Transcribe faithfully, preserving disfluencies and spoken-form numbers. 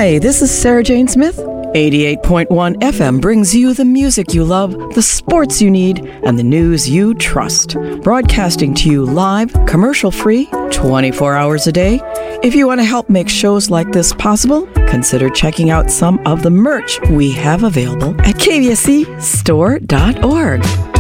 Hi, this is Sarah Jane Smith. eighty-eight point one F M brings you the music you love, the sports you need, and the news you trust. Broadcasting to you live, commercial-free, twenty-four hours a day. If you want to help make shows like this possible, consider checking out some of the merch we have available at K V S C store dot org.